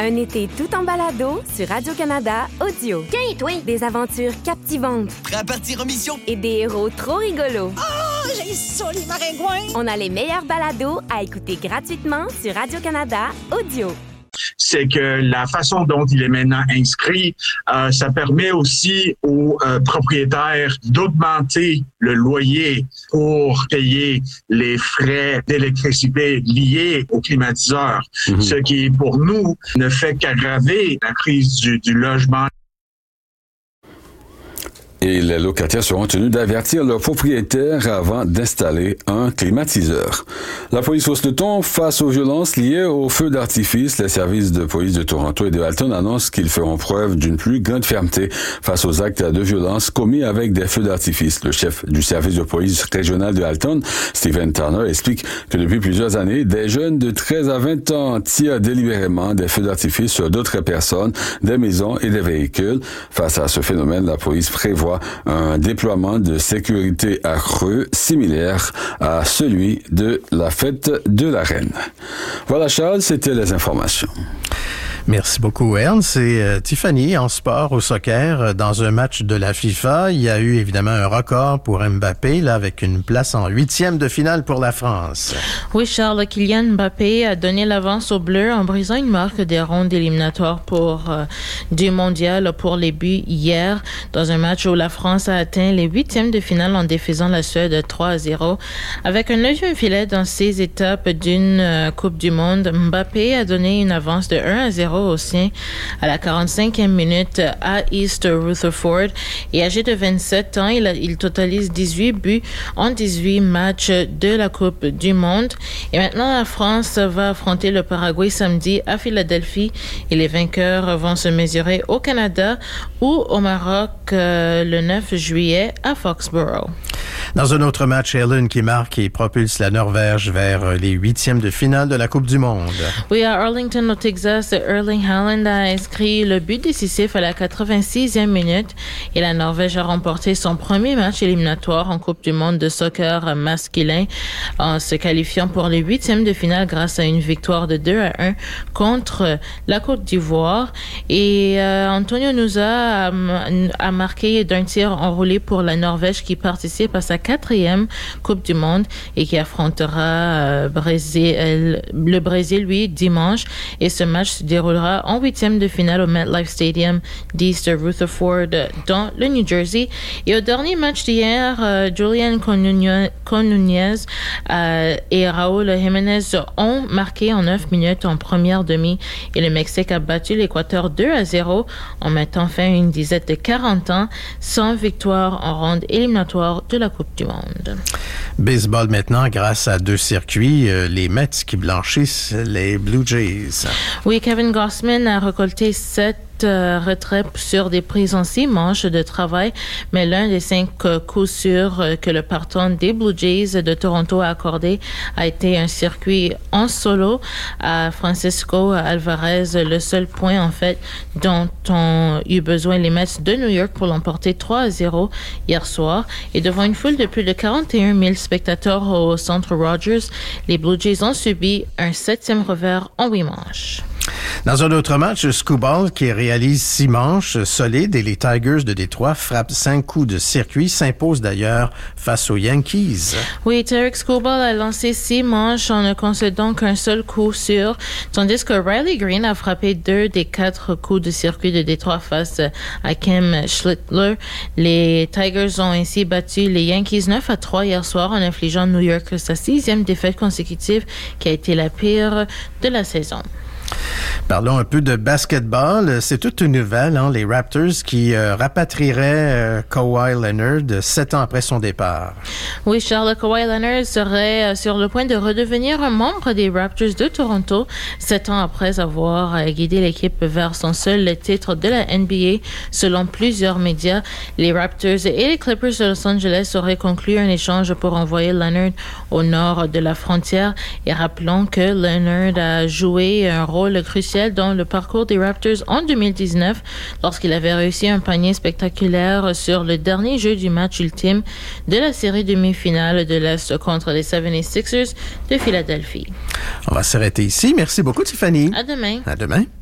Un été tout en balado sur Radio-Canada Audio. Tiens, toi! Des aventures captivantes. Prêt à partir en mission? Et des héros trop rigolos. Oh, j'ai ça, les maringouins! On a les meilleurs balados à écouter gratuitement sur Radio-Canada Audio. C'est que la façon dont il est maintenant inscrit, ça permet aussi aux propriétaires d'augmenter le loyer pour payer les frais d'électricité liés aux climatiseurs, ce qui, pour nous, ne fait qu'aggraver la crise du logement. Et les locataires seront tenus d'avertir leurs propriétaires avant d'installer un climatiseur. La police hausse le ton face aux violences liées aux feux d'artifice. Les services de police de Toronto et de Halton annoncent qu'ils feront preuve d'une plus grande fermeté face aux actes de violence commis avec des feux d'artifice. Le chef du service de police régional de Halton, Stephen Turner, explique que depuis plusieurs années, des jeunes de 13 à 20 ans tirent délibérément des feux d'artifice sur d'autres personnes, des maisons et des véhicules. Face à ce phénomène, la police prévoit un déploiement de sécurité accru similaire à celui de la fête de la Reine. Voilà, Charles, c'était les informations. Merci beaucoup, Ernst. C'est Tiffany en sport au soccer. Dans un match de la FIFA, il y a eu évidemment un record pour Mbappé, là, avec une place en 8e de finale pour la France. Oui, Charles, Kylian Mbappé a donné l'avance aux Bleus en brisant une marque des rondes éliminatoires du mondial pour les buts hier, dans un match où la France a atteint les 8e de finale en défaisant la Suède 3-0. Avec un 9e filet dans 6 étapes d'une Coupe du Monde, Mbappé a donné une avance de 1-0 au sien à la 45e minute à East Rutherford. Et âgé de 27 ans, il totalise 18 buts en 18 matchs de la Coupe du Monde. Et maintenant, la France va affronter le Paraguay samedi à Philadelphie et les vainqueurs vont se mesurer au Canada ou au Maroc le 9 juillet à Foxborough. Dans un autre match, Ireland qui marque et propulse la Norvège vers les 8e de finale de la Coupe du Monde. Oui, à Arlington, au Texas, Erling Haaland a inscrit le but décisif à la 86e minute et la Norvège a remporté son premier match éliminatoire en Coupe du Monde de soccer masculin en se qualifiant pour les 8e de finale grâce à une victoire de 2-1 contre la Côte d'Ivoire. Et Antonio Nusa a marqué d'un tir enroulé pour la Norvège qui participe à sa 4e Coupe du Monde et qui affrontera le Brésil, lui, dimanche. Et ce match se déroulera en 8e de finale au MetLife Stadium d'East Rutherford dans le New Jersey. Et au dernier match d'hier, Julian Conunez et Raúl Jiménez ont marqué en 9 minutes en première demi et le Mexique a battu l'Équateur 2-0 en mettant fin à une disette de 40 ans sans victoire en ronde éliminatoire de la Coupe du Monde. Baseball maintenant, grâce à 2 circuits, les Mets qui blanchissent les Blue Jays. Oui, Kevin Gausman a récolté 7 retraits sur des prises en 6 manches de travail, mais l'un des 5 coups sûrs que le partant des Blue Jays de Toronto a accordé a été un circuit en solo à Francisco Alvarez, le seul point en fait dont ont eu besoin les Mets de New York pour l'emporter 3-0 hier soir. Et devant une foule de plus de 41 000 spectateurs au centre Rogers, les Blue Jays ont subi un 7e revers en 8 manches. Dans un autre match, Skubal, qui réalise 6 manches solides et les Tigers de Détroit frappent 5 coups de circuit, s'impose d'ailleurs face aux Yankees. Oui, Tarek Skubal a lancé 6 manches en ne concédant qu'un seul coup sûr, tandis que Riley Green a frappé 2 des 4 coups de circuit de Détroit face à Kim Schlittler. Les Tigers ont ainsi battu les Yankees 9-3 hier soir en infligeant New York sa 6e défaite consécutive qui a été la pire de la saison. Parlons un peu de basketball. C'est toute une nouvelle, hein, les Raptors qui rapatrieraient Kawhi Leonard 7 ans après son départ. Oui, Charles, Kawhi Leonard serait sur le point de redevenir un membre des Raptors de Toronto 7 ans après avoir guidé l'équipe vers son seul titre de la NBA. Selon plusieurs médias, les Raptors et les Clippers de Los Angeles auraient conclu un échange pour envoyer Leonard au nord de la frontière. Et rappelons que Leonard a joué un rôle crucial dans le parcours des Raptors en 2019 lorsqu'il avait réussi un panier spectaculaire sur le dernier jeu du match ultime de la série demi-finale de l'Est contre les 76ers de Philadelphie. On va s'arrêter ici. Merci beaucoup, Tiffany. À demain. À demain.